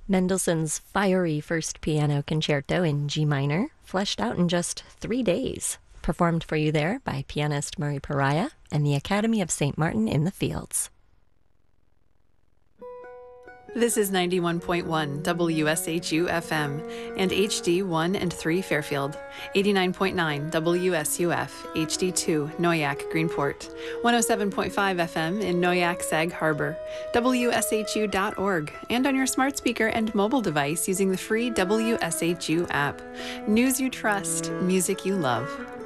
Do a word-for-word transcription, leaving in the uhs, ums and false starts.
Mendelssohn's fiery First Piano Concerto in G minor, fleshed out in just three days. Performed for you there by pianist Murray Pariah and the Academy of Saint Martin in the Fields. This is ninety-one point one W S H U F M and H D one and three Fairfield, eighty-nine point nine W S U F, H D two Noyak Greenport, one oh seven point five F M in Noyak Sag Harbor, W S H U dot org, and on your smart speaker and mobile device using the free W S H U app. News you trust, music you love.